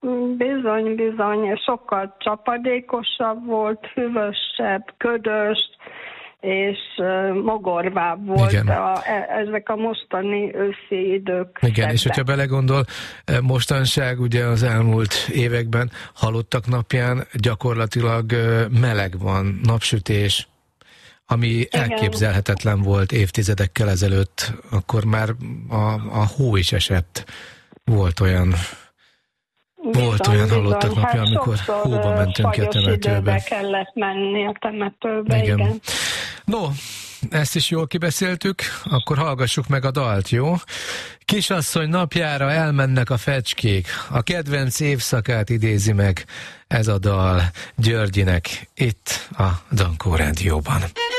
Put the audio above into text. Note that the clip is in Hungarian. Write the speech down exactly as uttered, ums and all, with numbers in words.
Bizony, bizony, sokkal csapadékosabb volt, hűvösebb, ködös, és mogorvább volt a, ezek a mostani őszi idők. Igen, szedben. És hogyha belegondol, mostanság ugye az elmúlt években halottak napján gyakorlatilag meleg van, napsütés, ami Igen. elképzelhetetlen volt évtizedekkel ezelőtt, akkor már a, a hó is esett. Volt olyan... Bizony, Volt olyan halottak bizony. napja, hát amikor hóba mentünk ki a temetőbe. Kellett menni a temetőbe, igen. igen. No, ezt is jól kibeszéltük, akkor hallgassuk meg a dalt, jó? Kisasszony napjára elmennek a fecskék, a kedvenc évszakát idézi meg ez a dal Györgyinek itt a Dankó Rádióban.